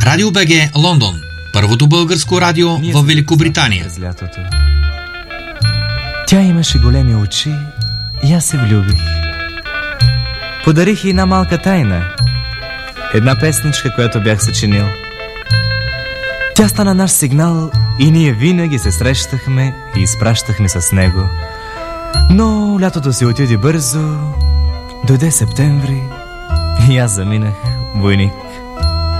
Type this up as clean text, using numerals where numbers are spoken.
Радио БГ Лондон. Първото българско радио в Великобритания. Тя имаше големи очи и аз се влюбих. Подарих й една малка тайна. Една песничка, която бях съчинил. Тя стана наш сигнал и ние винаги се срещахме и изпращахме с него. Но лятото си отиде бързо, дойде септември и аз заминах войник.